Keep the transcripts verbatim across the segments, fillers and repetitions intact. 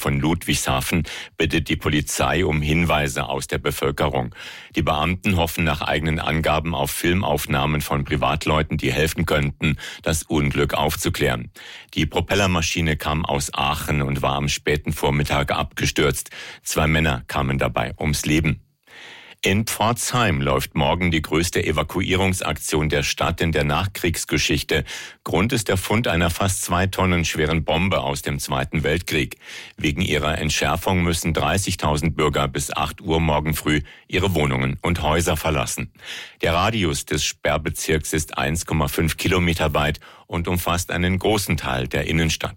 von Ludwigshafen bittet die Polizei um Hinweise aus der Bevölkerung. Die Beamten hoffen nach eigenen Angaben auf Filmaufnahmen von Privatleuten, die helfen könnten, das Unglück aufzuklären. Die Propellermaschine kam aus Aachen und war am späten Vormittag abgestürzt. Zwei Männer kamen dabei ums Leben. In Pforzheim läuft morgen die größte Evakuierungsaktion der Stadt in der Nachkriegsgeschichte. Grund ist der Fund einer fast zwei Tonnen schweren Bombe aus dem Zweiten Weltkrieg. Wegen ihrer Entschärfung müssen dreißigtausend Bürger bis acht Uhr morgen früh ihre Wohnungen und Häuser verlassen. Der Radius des Sperrbezirks ist eins Komma fünf Kilometer weit und umfasst einen großen Teil der Innenstadt.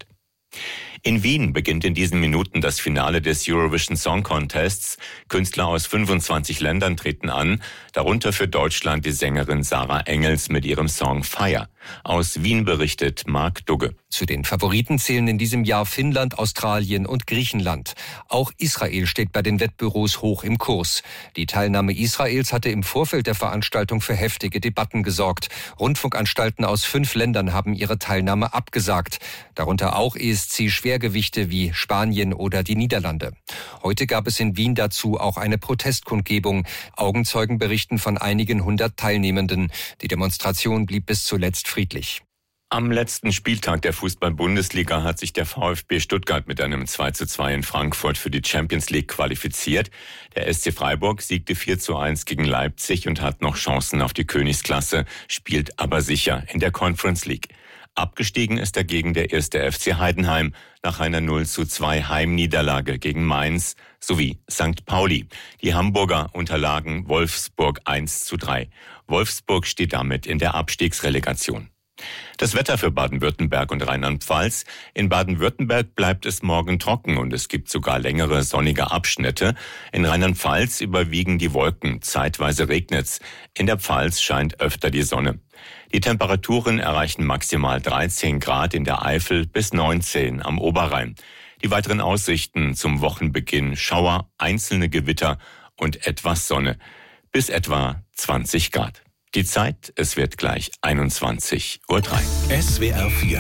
In Wien beginnt in diesen Minuten das Finale des Eurovision Song Contests. Künstler aus fünfundzwanzig Ländern treten an, darunter für Deutschland die Sängerin Sarah Engels mit ihrem Song Fire. Aus Wien berichtet Marc Dugge. Zu den Favoriten zählen in diesem Jahr Finnland, Australien und Griechenland. Auch Israel steht bei den Wettbüros hoch im Kurs. Die Teilnahme Israels hatte im Vorfeld der Veranstaltung für heftige Debatten gesorgt. Rundfunkanstalten aus fünf Ländern haben ihre Teilnahme abgesagt. Darunter auch E S C-Schwergewichte wie Spanien oder die Niederlande. Heute gab es in Wien dazu auch eine Protestkundgebung. Augenzeugen berichten von einigen hundert Teilnehmenden. Die Demonstration blieb bis zuletzt friedlich. Am letzten Spieltag der Fußball-Bundesliga hat sich der VfB Stuttgart mit einem zwei zu zwei in Frankfurt für die Champions League qualifiziert. Der S C Freiburg siegte vier zu eins gegen Leipzig und hat noch Chancen auf die Königsklasse, spielt aber sicher in der Conference League. Abgestiegen ist dagegen der erste F C Heidenheim nach einer null zu zwei Heimniederlage gegen Mainz sowie Sankt Pauli. Die Hamburger unterlagen Wolfsburg eins zu drei. Wolfsburg steht damit in der Abstiegsrelegation. Das Wetter für Baden-Württemberg und Rheinland-Pfalz. In Baden-Württemberg bleibt es morgen trocken und es gibt sogar längere sonnige Abschnitte. In Rheinland-Pfalz überwiegen die Wolken, zeitweise regnet's. In der Pfalz scheint öfter die Sonne. Die Temperaturen erreichen maximal dreizehn Grad in der Eifel bis neunzehn am Oberrhein. Die weiteren Aussichten zum Wochenbeginn: Schauer, einzelne Gewitter und etwas Sonne. Bis etwa zwanzig Grad. Die Zeit, es wird gleich einundzwanzig Uhr drei. S W R vier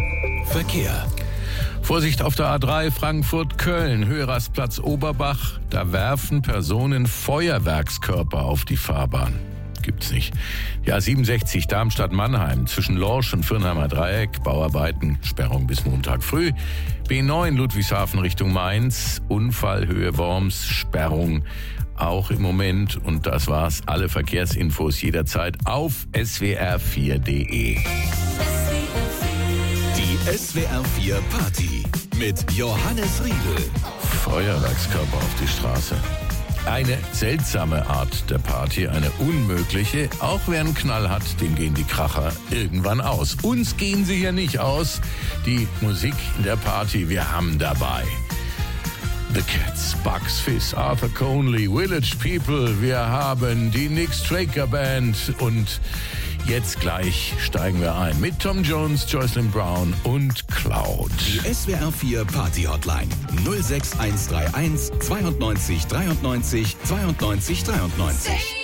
Verkehr. Vorsicht auf der A drei Frankfurt-Köln, Höherastplatz Oberbach. Da werfen Personen Feuerwerkskörper auf die Fahrbahn. Gibt's nicht. Die A siebenundsechzig Darmstadt-Mannheim zwischen Lorsch und Fürnheimer Dreieck. Bauarbeiten, Sperrung bis Montag früh. B neun Ludwigshafen Richtung Mainz. Unfall Höhe Worms, Sperrung. Auch im Moment, und das war's, alle Verkehrsinfos jederzeit auf S W R vier Punkt de. Die S W R vier Party mit Johannes Riedel. Feuerwerkskörper auf die Straße. Eine seltsame Art der Party, eine unmögliche. Auch wer einen Knall hat, dem gehen die Kracher irgendwann aus. Uns gehen sie hier nicht aus. Die Musik in der Party, wir haben dabei The Cats, Bugs Fizz, Arthur Conley, Village People, wir haben die Nick Straker Band und jetzt gleich steigen wir ein mit Tom Jones, Jocelyn Brown und Cloud. Die S W R vier Party Hotline null sechs eins drei eins zweiundneunzig dreiundneunzig zweiundneunzig dreiundneunzig.